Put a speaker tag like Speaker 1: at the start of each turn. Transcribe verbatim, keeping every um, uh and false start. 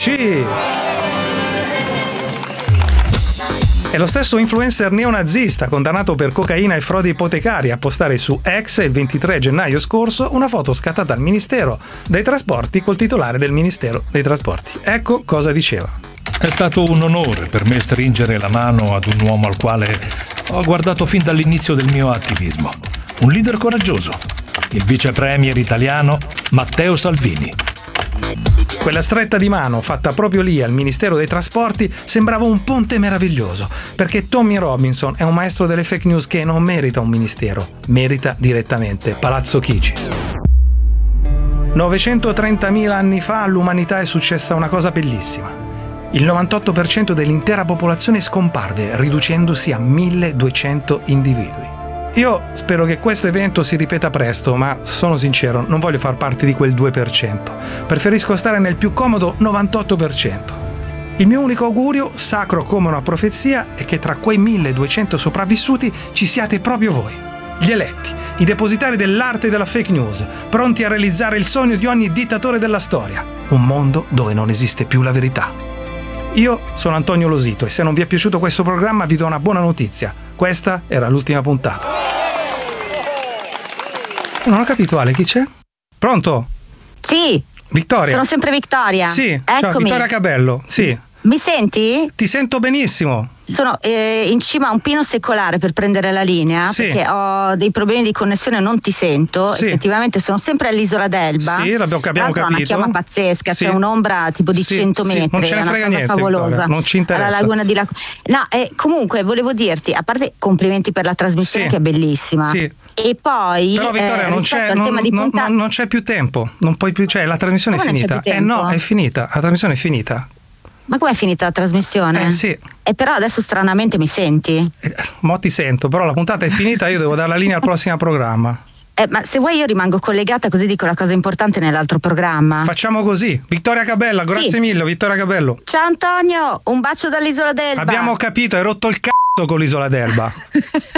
Speaker 1: Chicci. È lo stesso influencer neonazista condannato per cocaina e frodi ipotecarie a postare su X il ventitré gennaio scorso una foto scattata al Ministero dei Trasporti col titolare del Ministero dei Trasporti. Ecco cosa diceva.
Speaker 2: È stato un onore per me stringere la mano ad un uomo al quale ho guardato fin dall'inizio del mio attivismo. Un leader coraggioso, il vice premier italiano Matteo Salvini.
Speaker 1: Quella stretta di mano fatta proprio lì al Ministero dei Trasporti sembrava un ponte meraviglioso, perché Tommy Robinson è un maestro delle fake news che non merita un ministero, merita direttamente Palazzo Chigi. novecentotrentamila anni fa all'umanità è successa una cosa bellissima. Il novantotto per cento dell'intera popolazione scomparve, riducendosi a milleduecento individui. Io spero che questo evento si ripeta presto, ma sono sincero, non voglio far parte di quel due per cento. Preferisco stare nel più comodo novantotto per cento. Il mio unico augurio, sacro come una profezia, è che tra quei milleduecento sopravvissuti ci siate proprio voi, gli eletti, i depositari dell'arte della fake news, pronti a realizzare il sogno di ogni dittatore della storia, un mondo dove non esiste più la verità. Io sono Antonio Losito e se non vi è piaciuto questo programma vi do una buona notizia. Questa era l'ultima puntata. Non ho capito, Ale, chi c'è? Pronto?
Speaker 3: Sì.
Speaker 1: Vittoria.
Speaker 3: Sono sempre Vittoria.
Speaker 1: Sì,
Speaker 3: eccomi.
Speaker 1: Ciao, Vittoria Cabello. Sì.
Speaker 3: Mi senti?
Speaker 1: Ti sento benissimo.
Speaker 3: Sono eh, in cima a un pino secolare per prendere la linea,
Speaker 1: sì.
Speaker 3: Perché ho dei problemi di connessione, non ti sento.
Speaker 1: Sì.
Speaker 3: Effettivamente sono sempre all'isola d'Elba.
Speaker 1: Sì, l'abbiamo abbiamo capito.
Speaker 3: Una chiama pazzesca,
Speaker 1: sì.
Speaker 3: C'è un'ombra tipo di
Speaker 1: sì,
Speaker 3: cento
Speaker 1: sì.
Speaker 3: metri.
Speaker 1: Non ce ne frega
Speaker 3: è una
Speaker 1: niente,
Speaker 3: cosa favolosa.
Speaker 1: Vittoria, non ci interessa.
Speaker 3: Alla laguna di Lac- No, eh, comunque volevo dirti, a parte complimenti per la trasmissione,
Speaker 1: sì.
Speaker 3: che è bellissima.
Speaker 1: Sì.
Speaker 3: E poi
Speaker 1: però Vittoria
Speaker 3: eh,
Speaker 1: non, c'è,
Speaker 3: al
Speaker 1: non,
Speaker 3: tema di
Speaker 1: non,
Speaker 3: puntata...
Speaker 1: non c'è più tempo, non puoi più, cioè la trasmissione
Speaker 3: Come
Speaker 1: è finita. Eh no, è finita, la trasmissione è finita.
Speaker 3: Ma com'è finita la trasmissione?
Speaker 1: Eh sì.
Speaker 3: E però adesso stranamente mi senti?
Speaker 1: Eh, mo ti sento, però la puntata è finita, io devo dare la linea al prossimo programma.
Speaker 3: Eh, ma se vuoi io rimango collegata, così dico la cosa importante nell'altro programma.
Speaker 1: Facciamo così. Vittoria Cabella, grazie
Speaker 3: sì.
Speaker 1: mille, Vittoria Cabello.
Speaker 3: Ciao Antonio, un bacio dall'isola d'Elba.
Speaker 1: Abbiamo capito, hai rotto il c***o con l'isola d'Elba.